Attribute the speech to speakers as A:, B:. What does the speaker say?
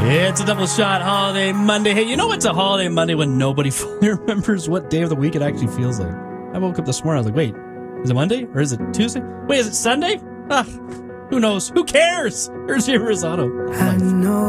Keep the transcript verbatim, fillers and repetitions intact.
A: It's a double shot holiday Monday. Hey, you know it's a holiday Monday when nobody fully remembers what day of the week it actually feels like. I woke up this morning, I was like, wait, is it Monday or is it Tuesday? Wait, is it Sunday? Ah, who knows? Who cares? Here's your risotto.
B: I know.